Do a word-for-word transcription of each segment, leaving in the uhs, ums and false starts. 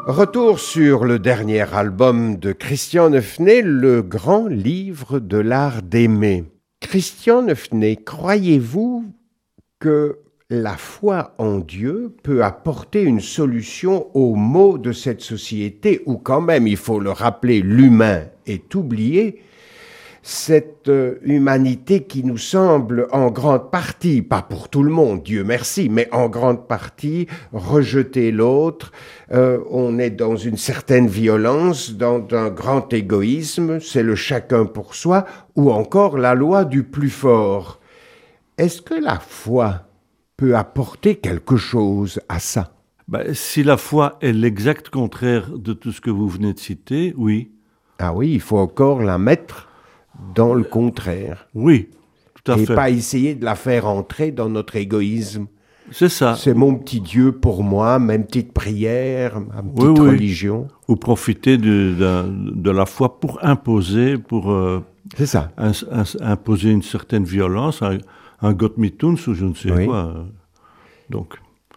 Retour sur le dernier album de Christian Neufenay, Le grand livre de l'art d'aimer. Christian Neufenay, croyez-vous que la foi en Dieu peut apporter une solution aux maux de cette société où quand même, il faut le rappeler, l'humain est oublié, cette euh, humanité qui nous semble en grande partie, pas pour tout le monde, Dieu merci, mais en grande partie rejeter l'autre, euh, on est dans une certaine violence, dans un grand égoïsme, c'est le chacun pour soi, ou encore la loi du plus fort. Est-ce que la foi peut apporter quelque chose à ça? Ben, si la foi est l'exact contraire de tout ce que vous venez de citer, oui. Ah oui, il faut encore la mettre dans le contraire. Oui, tout à et fait. Et pas essayer de la faire entrer dans notre égoïsme. C'est ça. C'est mon petit Dieu pour moi, ma petite prière, ma petite oui, oui. religion. Ou profiter de, de, de la foi pour imposer, pour euh, C'est ça. Un, un, imposer une certaine violence, un, un Gottmituns ou je ne sais oui. quoi. Donc,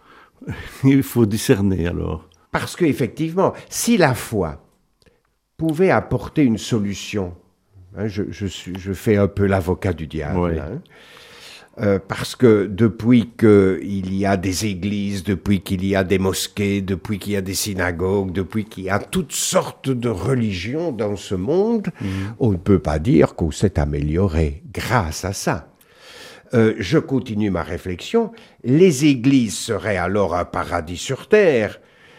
il faut discerner alors. Parce qu'effectivement, si la foi pouvait apporter une solution, hein, je, je, suis, je fais un peu l'avocat du diable, oui. hein, euh, parce que depuis qu'il y a des églises, depuis qu'il y a des mosquées, depuis qu'il y a des synagogues, depuis qu'il y a toutes sortes de religions dans ce monde, mmh. on ne peut pas dire qu'on s'est amélioré grâce à ça. Euh, je continue ma réflexion. Les églises seraient alors un paradis sur terre,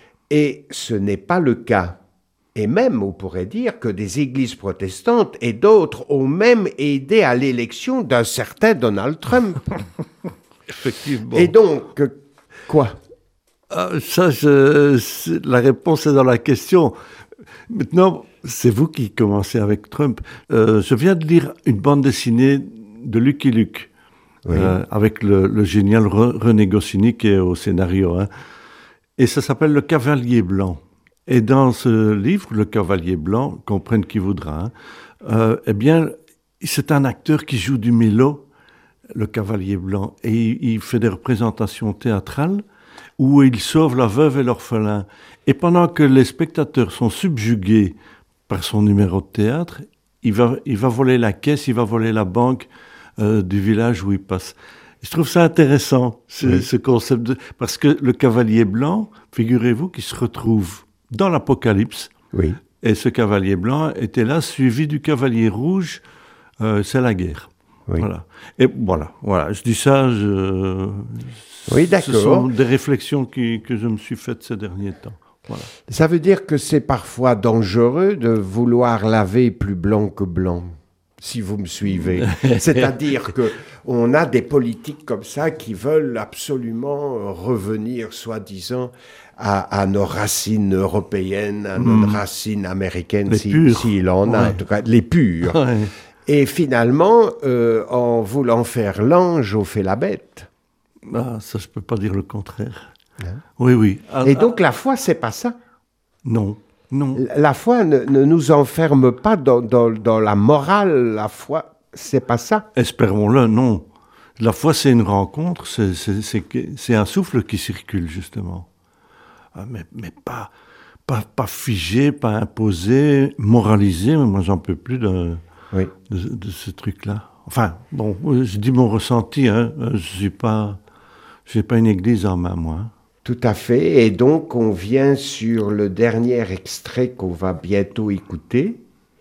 et ce n'est pas le cas. Et même, on pourrait dire que des églises protestantes et d'autres ont même aidé à l'élection d'un certain Donald Trump. Effectivement. Et donc, quoi ? ah, Ça, je, la réponse est dans la question. Maintenant, c'est vous qui commencez avec Trump. Euh, je viens de lire une bande dessinée de Lucky Luke, oui. euh, avec le, le génial René Goscinny qui est au scénario. Hein, et ça s'appelle Le Cavalier Blanc. Et dans ce livre, Le Cavalier Blanc, comprenne qui voudra, hein, euh, eh bien, c'est un acteur qui joue du mélo, le Cavalier Blanc, et il, il fait des représentations théâtrales où il sauve la veuve et l'orphelin. Et pendant que les spectateurs sont subjugués par son numéro de théâtre, il va, il va voler la caisse, il va voler la banque euh, du village où il passe. Je trouve ça intéressant, ce, oui. ce concept, de, parce que le Cavalier Blanc, figurez-vous qu'il se retrouve dans l'Apocalypse, oui. et ce cavalier blanc était là, suivi du cavalier rouge, euh, c'est la guerre. Oui. Voilà. Et voilà, voilà, je dis ça, je... oui, d'accord. Ce sont des réflexions qui, que je me suis faites ces derniers temps. Voilà. Ça veut dire que c'est parfois dangereux de vouloir laver plus blanc que blanc, si vous me suivez. C'est-à-dire qu'on a des politiques comme ça qui veulent absolument revenir, soi-disant, À, à nos racines européennes, à nos mmh. racines américaines, s'il si, si en a, ouais. en tout cas, les pures. Ouais. Et finalement, euh, en voulant faire l'ange, on fait la bête. Ah, ça, je ne peux pas dire le contraire. Hein? Oui, oui. Ah, Et donc, ah, la foi, c'est pas ça. Non, non. La foi ne, ne nous enferme pas dans, dans, dans la morale. La foi, c'est pas ça. Espérons-le, non. La foi, c'est une rencontre, c'est, c'est, c'est, c'est un souffle qui circule, justement. Mais, mais pas, pas, pas figé, pas imposé, moralisé. Moi, j'en peux plus de, oui. de, de ce truc-là. Enfin, bon, je dis mon ressenti. Hein. Je n'ai pas, pas une église en main, moi. Tout à fait. Et donc, on vient sur le dernier extrait qu'on va bientôt écouter,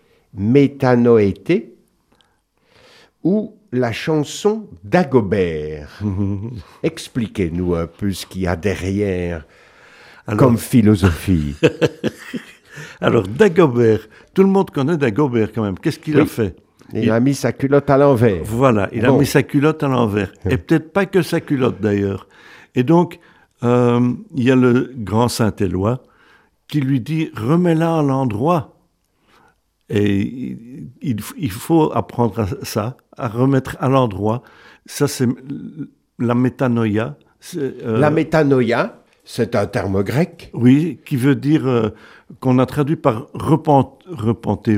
Métanoété, ou la chanson d'Agobert. Expliquez-nous un peu ce qu'il y a derrière. Alors, comme philosophie. Alors, Dagobert, tout le monde connaît Dagobert quand même. Qu'est-ce qu'il oui. a fait ? Il, il a mis sa culotte à l'envers. Voilà, il bon. a mis sa culotte à l'envers. Et peut-être pas que sa culotte d'ailleurs. Et donc, euh, il y a le grand Saint-Éloi qui lui dit « remets-la à l'endroit ». Et il, il faut apprendre à ça, à remettre à l'endroit. Ça, c'est la métanoïa. Euh, la métanoïa, c'est un terme grec. Oui, qui veut dire, euh, qu'on a traduit par repent, « repentez-vous »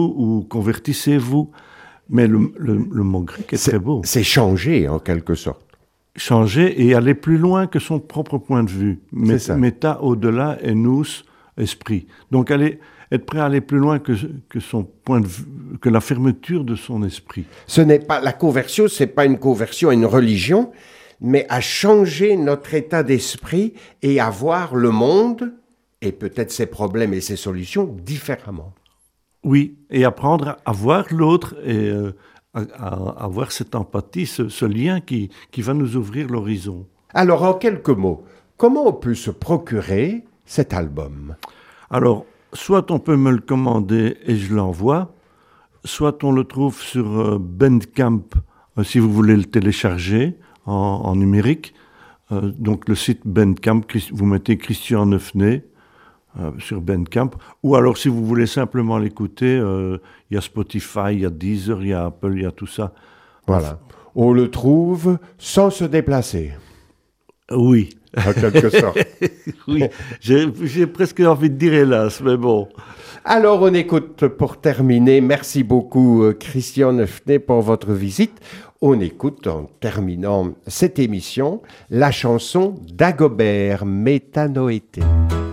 ou « convertissez-vous ». Mais le, le, le mot grec est, c'est, très beau. C'est changer, en quelque sorte. Changer et aller plus loin que son propre point de vue. C'est ça. Méta au-delà et nous esprit. Donc aller, être prêt à aller plus loin que, que son point de vue, que la fermeture de son esprit. Ce n'est pas la conversion, c'est pas une conversion à une religion, mais à changer notre état d'esprit et à voir le monde et peut-être ses problèmes et ses solutions différemment. Oui, et apprendre à voir l'autre et euh, à, à avoir cette empathie, ce, ce lien qui, qui va nous ouvrir l'horizon. Alors, en quelques mots, comment on peut se procurer cet album ? Alors, soit on peut me le commander et je l'envoie, soit on le trouve sur euh, Bandcamp, euh, si vous voulez le télécharger en, en numérique. Euh, donc le site Bandcamp, vous mettez Christian Neufenay euh, sur Bandcamp. Ou alors si vous voulez simplement l'écouter, il euh, y a Spotify, il y a Deezer, il y a Apple, il y a tout ça. Voilà. On le trouve sans se déplacer. Oui. En quelque sorte. Oui, j'ai, j'ai presque envie de dire hélas, mais bon. Alors on écoute pour terminer, merci beaucoup Christian Neufenay pour votre visite. On écoute en terminant cette émission la chanson d'Agobert, Métanoété.